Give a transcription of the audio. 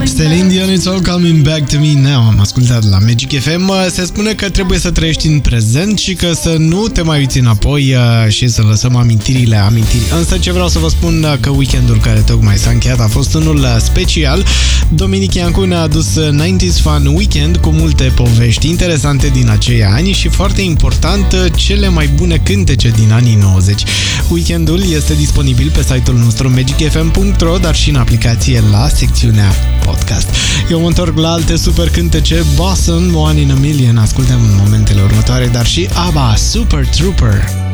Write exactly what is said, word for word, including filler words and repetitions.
Celine Dion, It's All Coming Back to Me Now. Am ascultat la Magic F M. Se spune că trebuie să trăiești în prezent și că să nu te mai uiți înapoi și să lăsăm amintirile amintiri. Însă ce vreau să vă spun că weekendul care tocmai s-a încheiat a fost unul special. Dominic Iancu ne-a adus nouăzeci Fun Weekend cu multe povești interesante din acei ani și, foarte important, cele mai bune cântece din anii nouăzeci. Weekendul este disponibil pe site-ul nostru magic f m punct r o, dar și în aplicație la secțiunea podcast. Eu mă întorc la alte super cântece. Boston, One in a Million, ascultăm în momentele următoare, dar și ABBA, Super Trooper.